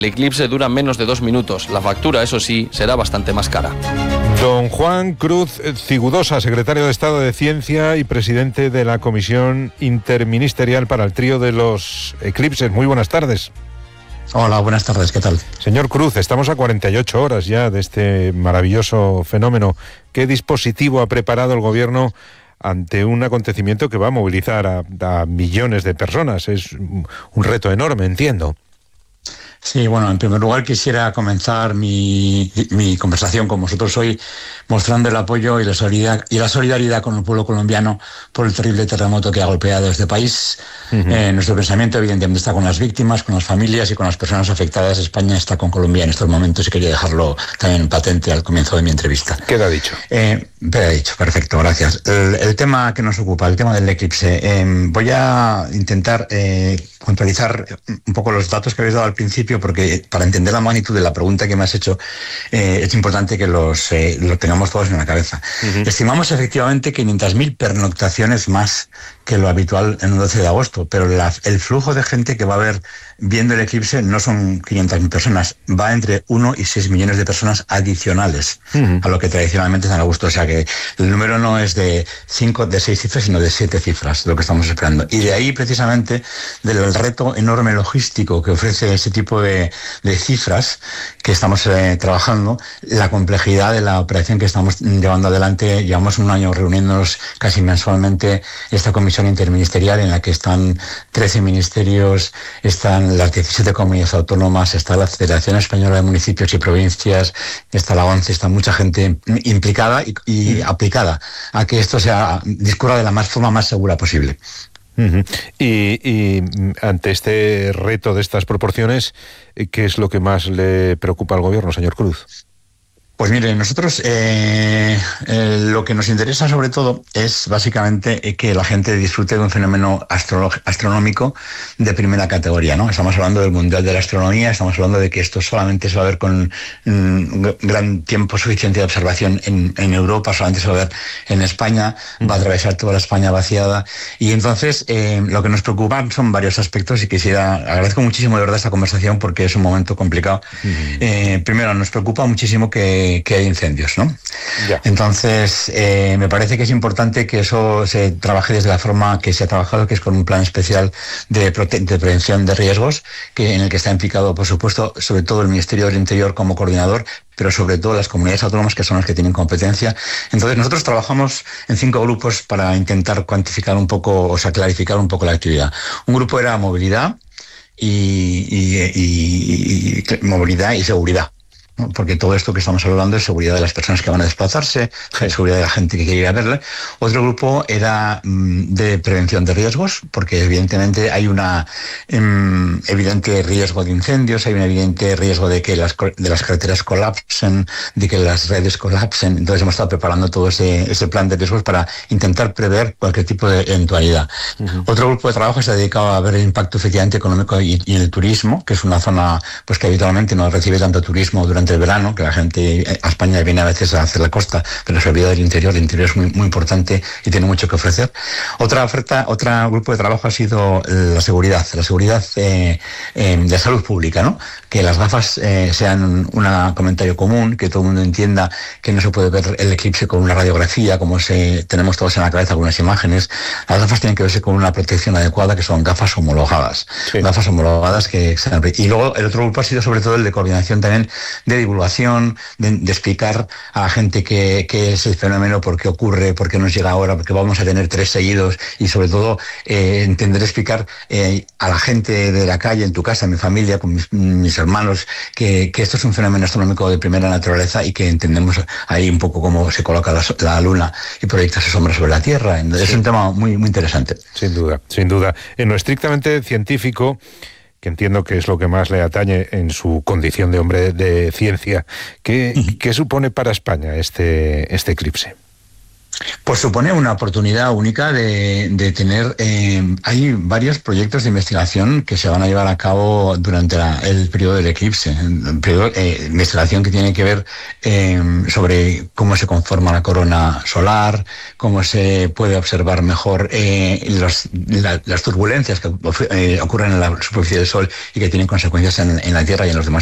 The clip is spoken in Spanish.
El eclipse dura menos de 2 minutos. La factura, eso sí, será bastante más cara. Don Juan Cruz Cigudosa, secretario de Estado de Ciencia y presidente de la Comisión Interministerial para el Trío de los Eclipses. Muy buenas tardes. Hola, buenas tardes, ¿qué tal? Señor Cruz, estamos a 48 horas ya de este maravilloso fenómeno. ¿Qué dispositivo ha preparado el Gobierno ante un acontecimiento que va a movilizar a millones de personas? Es un reto enorme, entiendo. Sí, bueno, en primer lugar quisiera comenzar mi conversación con vosotros hoy mostrando el apoyo y la solidaridad con el pueblo colombiano por el terrible terremoto que ha golpeado este país. Nuestro pensamiento evidentemente está con las víctimas, con las familias y con las personas afectadas. España está con Colombia en estos momentos y quería dejarlo también patente al comienzo de mi entrevista. Queda dicho. Queda dicho, perfecto, gracias. El tema que nos ocupa, el tema del eclipse. Voy a intentar puntualizar un poco los datos que habéis dado al principio, porque para entender la magnitud de la pregunta que me has hecho es importante que lo tengamos todos en la cabeza. Estimamos efectivamente 500.000 pernoctaciones más que lo habitual en un 12 de agosto, pero el flujo de gente que va a haber viendo el eclipse no son 500.000 personas, va entre 1 y 6 millones de personas adicionales a lo que tradicionalmente es en agosto. O sea que el número no es de 6 cifras, sino de 7 cifras, lo que estamos esperando. Y de ahí precisamente del reto enorme logístico que ofrece ese tipo de cifras que estamos trabajando, la complejidad de la operación que estamos llevando adelante. Llevamos un año reuniéndonos casi mensualmente, esta comisión interministerial en la que están 13 ministerios, están las 17 comunidades autónomas, está la Federación Española de Municipios y Provincias, está la ONCE, está mucha gente implicada y aplicada a que esto discurra de la forma más segura posible. Y ante este reto de estas proporciones, ¿qué es lo que más le preocupa al Gobierno, señor Cruz? Pues mire, nosotros lo que nos interesa sobre todo es básicamente que la gente disfrute de un fenómeno astronómico de primera categoría, ¿no? Estamos hablando del Mundial de la Astronomía, estamos hablando de que esto solamente se va a ver con gran tiempo suficiente de observación en Europa, solamente se va a ver en España, va a atravesar toda la España vaciada, y entonces lo que nos preocupa son varios aspectos, y agradezco muchísimo de verdad esta conversación porque es un momento complicado. Primero, nos preocupa muchísimo que hay incendios, ¿no? Ya. Entonces, me parece que es importante que eso se trabaje desde la forma que se ha trabajado, que es con un plan especial de prevención de riesgos, en el que está implicado, por supuesto, sobre todo el Ministerio del Interior como coordinador, pero sobre todo las comunidades autónomas, que son las que tienen competencia. Entonces, nosotros trabajamos en 5 grupos para intentar cuantificar un poco, clarificar un poco la actividad. Un grupo era movilidad movilidad y seguridad, ¿no? Porque todo esto que estamos hablando es seguridad de las personas que van a desplazarse, seguridad de la gente que quiere ir a verle. Otro grupo era de prevención de riesgos, porque evidentemente hay una evidente riesgo de incendios, hay un evidente riesgo de que las carreteras colapsen, de que las redes colapsen. Entonces hemos estado preparando todo ese plan de riesgos para intentar prever cualquier tipo de eventualidad. Otro grupo de trabajo se ha dedicado a ver el impacto efectivamente económico y el turismo, que es una zona pues que habitualmente no recibe tanto turismo durante el verano, que la gente a España viene a veces a hacer la costa, pero se olvida del interior. El interior es muy, muy importante y tiene mucho que ofrecer. Otro grupo de trabajo ha sido la seguridad de salud pública, ¿no? Que las gafas sean un comentario común, que todo el mundo entienda que no se puede ver el eclipse con una radiografía, como tenemos todos en la cabeza algunas imágenes. Las gafas tienen que verse con una protección adecuada, que son gafas homologadas. Sí. Gafas homologadas y luego el otro grupo ha sido sobre todo el de coordinación también, de divulgación, de explicar a la gente qué es el fenómeno, por qué ocurre, por qué nos llega ahora, porque vamos a tener 3 seguidos, y sobre todo explicar a la gente de la calle, en tu casa, en mi familia, con mis hermanos, que esto es un fenómeno astronómico de primera naturaleza y que entendemos ahí un poco cómo se coloca la luna y proyecta su sombra sobre la Tierra. Entonces, sí, es un tema muy, muy interesante. Sin duda, sin duda. En lo estrictamente científico, que entiendo que es lo que más le atañe en su condición de hombre de ciencia, ¿qué supone para España este eclipse? Pues supone una oportunidad única de tener... hay varios proyectos de investigación que se van a llevar a cabo durante el periodo del eclipse. Investigación que tiene que ver sobre cómo se conforma la corona solar, cómo se puede observar mejor las turbulencias que ocurren en la superficie del Sol y que tienen consecuencias en la Tierra y en los demás